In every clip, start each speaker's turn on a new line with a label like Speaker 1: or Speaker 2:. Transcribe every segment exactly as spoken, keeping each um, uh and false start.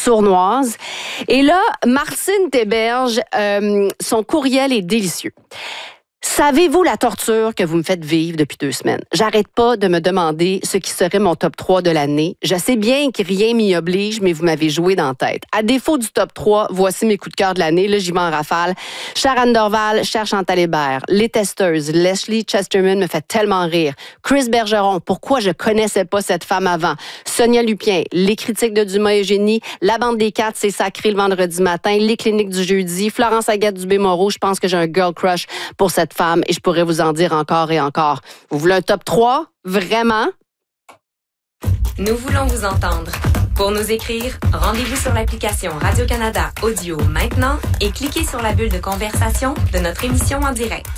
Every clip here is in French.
Speaker 1: sournoise. Et là, Martine Théberge, euh, son courriel est délicieux. Savez-vous la torture que vous me faites vivre depuis deux semaines? J'arrête pas de me demander ce qui serait mon top trois de l'année. Je sais bien que rien m'y oblige, mais vous m'avez joué dans la tête. À défaut du top trois, voici mes coups de cœur de l'année. Là, j'y vais en rafale. Cher Anne Dorval, cher Chantal Hébert, Les Testeuses, Leslie Chesterman me fait tellement rire. Chris Bergeron, pourquoi je connaissais pas cette femme avant? Sonia Lupien, Les critiques de Dumas et Eugénie, La bande des quatre, c'est sacré le vendredi matin, Les cliniques du jeudi, Florence Agathe Dubé-Moreau, je pense que j'ai un girl crush pour cette femme et je pourrais vous en dire encore et encore. Vous voulez un top trois? Vraiment?
Speaker 2: Nous voulons vous entendre. Pour nous écrire, rendez-vous sur l'application Radio-Canada Audio maintenant et cliquez sur la bulle de conversation de notre émission en direct.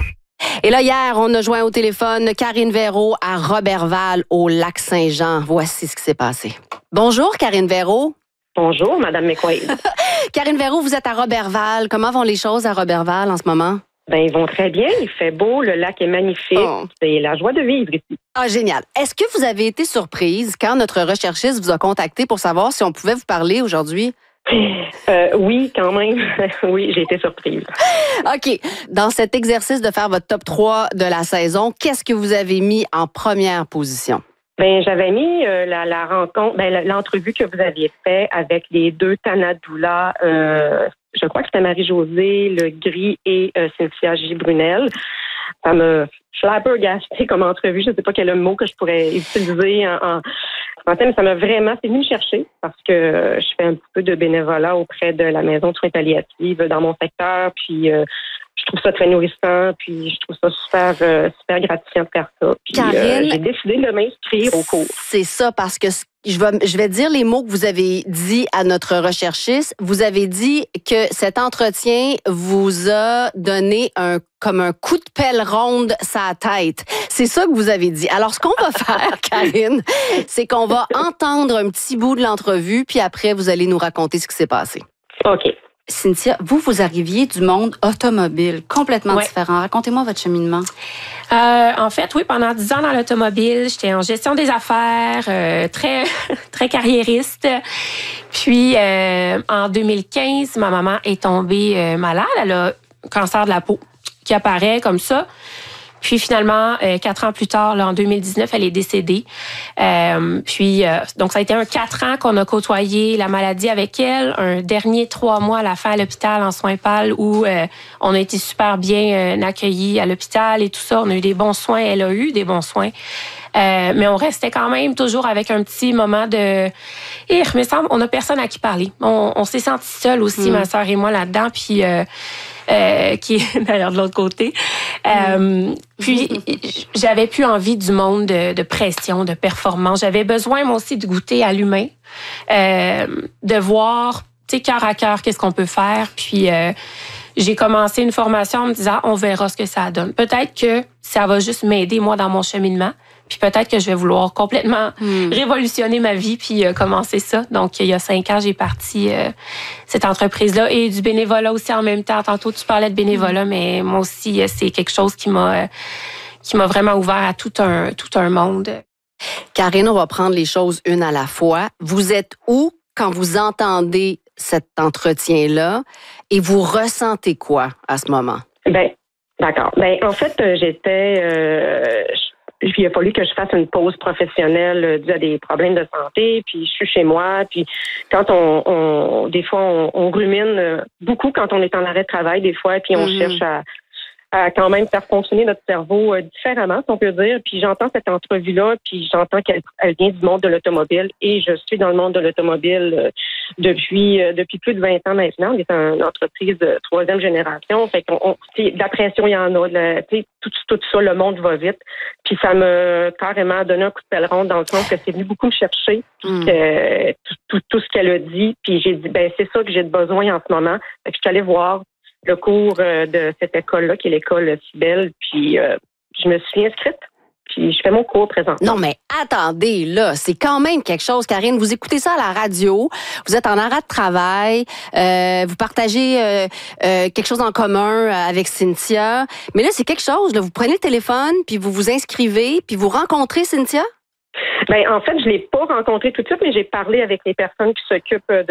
Speaker 1: Et là, hier, on a joint au téléphone Karine Véro à Roberval, au Lac-Saint-Jean. Voici ce qui s'est passé. Bonjour, Karine Véro.
Speaker 3: Bonjour, Madame McQuaid.
Speaker 1: Karine Véro, vous êtes à Roberval. Comment vont les choses à Roberval en ce moment?
Speaker 3: Ben, ils vont très bien. Il fait beau, le lac est magnifique. Oh. C'est la joie de vivre ici.
Speaker 1: Ah, génial. Est-ce que vous avez été surprise quand notre recherchiste vous a contacté pour savoir si on pouvait vous parler aujourd'hui?
Speaker 3: Euh, oui, quand même. Oui, j'ai été surprise.
Speaker 1: OK. Dans cet exercice de faire votre top trois de la saison, qu'est-ce que vous avez mis en première position?
Speaker 3: Ben, j'avais mis euh, la, la rencontre, ben, l'entrevue que vous aviez faite avec les deux Tanadoula. Euh, je crois que c'était Marie-Josée Le Gris et euh, Cynthia J. Brunel. Ça me flabbergasté comme entrevue. Je ne sais pas quel est le mot que je pourrais utiliser en, en français, mais ça m'a vraiment, c'est venu me chercher parce que je fais un petit peu de bénévolat auprès de la maison de soins palliatifs dans mon secteur, puis euh, je trouve ça très nourrissant, puis je trouve ça super, euh, super gratifiant de faire ça. Puis,
Speaker 1: Karine,
Speaker 3: euh, j'ai décidé de m'inscrire au cours.
Speaker 1: C'est ça, parce que je vais, je vais dire les mots que vous avez dit à notre recherchiste. Vous avez dit que cet entretien vous a donné un comme un coup de pelle ronde sa tête. C'est ça que vous avez dit. Alors, ce qu'on va faire, Karine, c'est qu'on va entendre un petit bout de l'entrevue, puis après, vous allez nous raconter ce qui s'est passé.
Speaker 3: OK.
Speaker 1: Cynthia, vous, vous arriviez du monde automobile, complètement
Speaker 4: ouais.
Speaker 1: différent. Racontez-moi votre cheminement.
Speaker 4: Euh, en fait, oui, pendant dix ans dans l'automobile, j'étais en gestion des affaires, euh, très très carriériste. Puis, euh, en deux mille quinze, ma maman est tombée euh, malade. Elle a un cancer de la peau qui apparaît comme ça. Puis finalement, euh, quatre ans plus tard, là, en deux mille dix-neuf, elle est décédée. Euh, puis euh, donc ça a été un quatre ans qu'on a côtoyé la maladie avec elle. Un dernier trois mois à la fin à l'hôpital en soins pâles où euh, on a été super bien euh, accueillis à l'hôpital et tout ça. On a eu des bons soins. Elle a eu des bons soins. Euh, mais on restait quand même toujours avec un petit moment de... Et il me semble, on n'a personne à qui parler. On, on s'est sentis seuls aussi, mmh. ma sœur et moi, là-dedans. Puis... Euh, Euh, qui est d'ailleurs de l'autre côté. Euh, puis, j'avais plus envie du monde de, de pression, de performance. J'avais besoin, moi aussi, de goûter à l'humain, euh, de voir, tu sais, cœur à cœur, qu'est-ce qu'on peut faire. Puis, euh, j'ai commencé une formation en me disant, on verra ce que ça donne. Peut-être que ça va juste m'aider, moi, dans mon cheminement. Puis peut-être que je vais vouloir complètement mm. révolutionner ma vie puis euh, commencer ça. Donc, il y a cinq ans, j'ai parti euh, cette entreprise-là et du bénévolat aussi en même temps. Tantôt, tu parlais de bénévolat, mm. mais moi aussi, c'est quelque chose qui m'a, euh, qui m'a vraiment ouvert à tout un, tout un monde.
Speaker 1: Karine, on va prendre les choses une à la fois. Vous êtes où quand vous entendez cet entretien-là et vous ressentez quoi à ce moment?
Speaker 3: Bien, d'accord. Bien, en fait, j'étais... Euh, il a fallu que je fasse une pause professionnelle due à des problèmes de santé, puis je suis chez moi, puis quand on, on des fois, on, on rumine beaucoup quand on est en arrêt de travail, des fois, puis on mm-hmm. cherche à, à quand même faire fonctionner notre cerveau différemment, si on peut dire. Puis j'entends cette entrevue-là, puis j'entends qu'elle elle vient du monde de l'automobile, et je suis dans le monde de l'automobile depuis depuis plus de vingt ans maintenant. On est une entreprise de troisième génération, fait qu'on on, de la pression, il y en a, le, tout, tout ça, le monde va vite. Puis ça m'a carrément donné un coup de pelle ronde dans le sens que c'est venu beaucoup me chercher, mm. que, tout, tout, tout ce qu'elle a dit. Puis j'ai dit, ben c'est ça que j'ai besoin en ce moment. Fait que je suis allée voir le cours de cette école-là, qui est l'école Cybelle, puis euh, je me suis inscrite, puis je fais mon cours présentement.
Speaker 1: Non, mais attendez, là, c'est quand même quelque chose, Karine. Vous écoutez ça à la radio, vous êtes en arrêt de travail, euh, vous partagez euh, euh, quelque chose en commun avec Cynthia, mais là, c'est quelque chose, là, vous prenez le téléphone, puis vous vous inscrivez, puis vous rencontrez Cynthia?
Speaker 3: Ben en fait, je l'ai pas rencontrée tout de suite, mais j'ai parlé avec les personnes qui s'occupent de